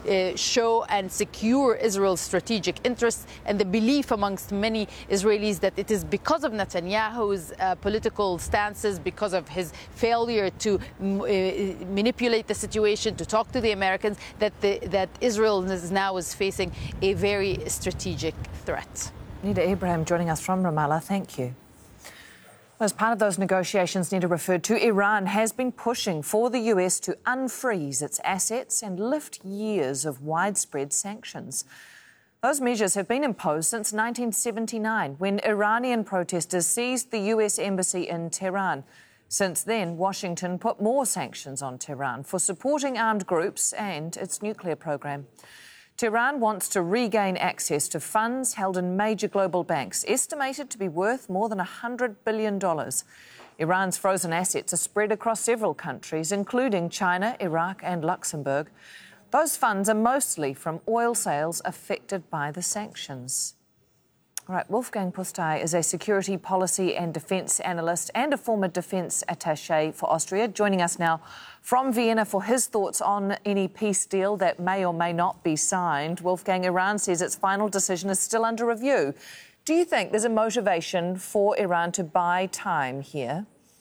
show and secure Israel's strategic interests, and the belief amongst many Israelis that it is because of Netanyahu's political stances, because of his failure to manipulate the situation, to talk to the Americans, that Israel now is facing a very strategic threat. Nida Ibrahim joining us from Ramallah. Thank you. As part of those negotiations Nida referred to, Iran has been pushing for the US to unfreeze its assets and lift years of widespread sanctions. Those measures have been imposed since 1979, when Iranian protesters seized the US embassy in Tehran. Since then, Washington put more sanctions on Tehran for supporting armed groups and its nuclear program. Tehran wants to regain access to funds held in major global banks, estimated to be worth more than $100 billion. Iran's frozen assets are spread across several countries, including China, Iraq and Luxembourg. Those funds are mostly from oil sales affected by the sanctions. All right, Wolfgang Pusztai is a security policy and defence analyst and a former defence attaché for Austria, joining us now from Vienna for his thoughts on any peace deal that may or may not be signed. Wolfgang, Iran says its final decision is still under review. Do you think there's a motivation for Iran to buy time here?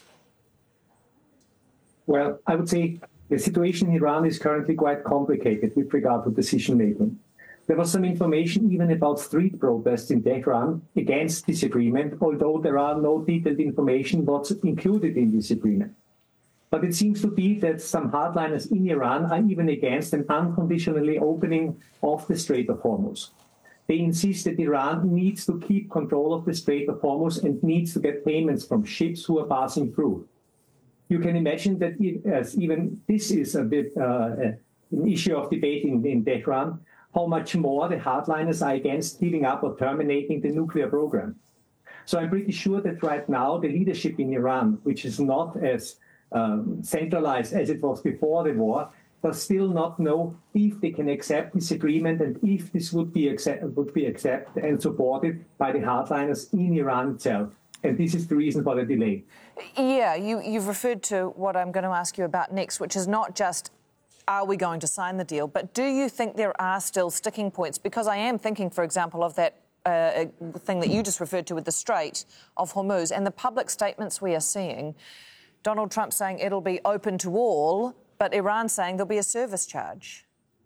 Well, I would say the situation in Iran is currently quite complicated with regard to decision-making. There was some information even about street protests in Tehran against this agreement, although there are no detailed information what's included in this agreement. But it seems to be that some hardliners in Iran are even against an unconditionally opening of the Strait of Hormuz. They insist that Iran needs to keep control of the Strait of Hormuz and needs to get payments from ships who are passing through. You can imagine that even this is a bit an issue of debate in Tehran, how much more the hardliners are against giving up or terminating the nuclear program. So I'm pretty sure that right now the leadership in Iran, which is not as centralized as it was before the war, does still not know if they can accept this agreement and if this would be accepted and supported by the hardliners in Iran itself. And this is the reason for the delay. Yeah, you've referred to what I'm going to ask you about next, which is not just are we going to sign the deal, but do you think there are still sticking points? Because I am thinking, for example, of that thing that you just referred to with the Strait of Hormuz and the public statements we are seeing. Donald Trump saying it'll be open to all, but Iran saying there'll be a service charge.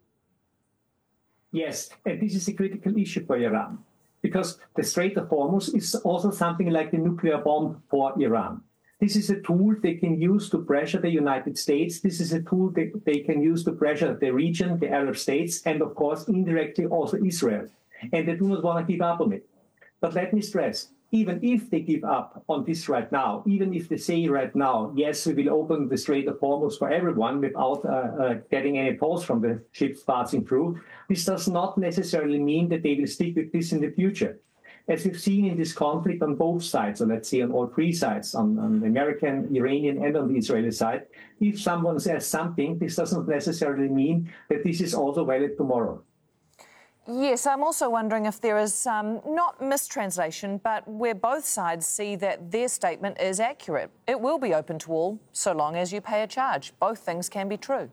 Yes, and this is a critical issue for Iran, because the Strait of Hormuz is also something like the nuclear bomb for Iran. This is a tool they can use to pressure the United States. This is a tool they can use to pressure the region, the Arab states, and of course, indirectly also Israel. And they do not want to give up on it. But let me stress, even if they give up on this right now, even if they say right now, yes, we will open the Strait of Hormuz for everyone without getting any tolls from the ships passing through, this does not necessarily mean that they will stick with this in the future. As we've seen in this conflict on both sides, or let's say on all three sides, on the American, Iranian, and on the Israeli side, if someone says something, this doesn't necessarily mean that this is also valid tomorrow. Yes, I'm also wondering if there is not mistranslation, but where both sides see that their statement is accurate. It will be open to all so long as you pay a charge. Both things can be true.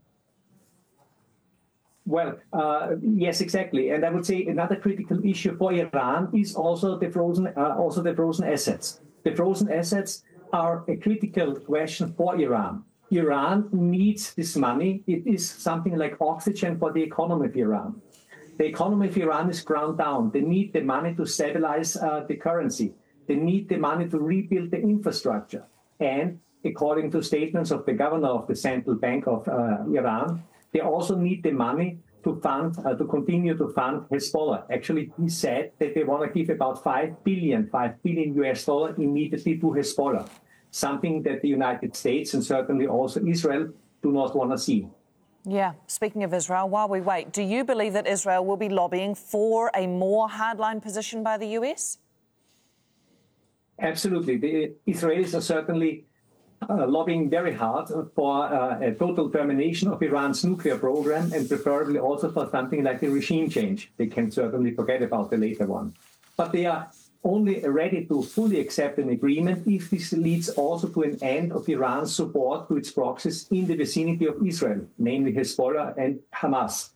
Well, yes, exactly. And I would say another critical issue for Iran is also the frozen assets. The frozen assets are a critical question for Iran. Iran needs this money. It is something like oxygen for the economy of Iran. The economy of Iran is ground down. They need the money to stabilize the currency. They need the money to rebuild the infrastructure. And according to statements of the governor of the Central Bank of Iran, they also need the money to fund, to continue to fund Hezbollah. Actually, he said that they want to give about $5 billion US dollar immediately to Hezbollah, something that the United States and certainly also Israel do not want to see. Yeah, speaking of Israel, while we wait, do you believe that Israel will be lobbying for a more hardline position by the US? Absolutely. The Israelis are certainly lobbying very hard for a total termination of Iran's nuclear program and preferably also for something like a regime change. They can certainly forget about the later one. But they are only ready to fully accept an agreement if this leads also to an end of Iran's support to its proxies in the vicinity of Israel, namely Hezbollah and Hamas.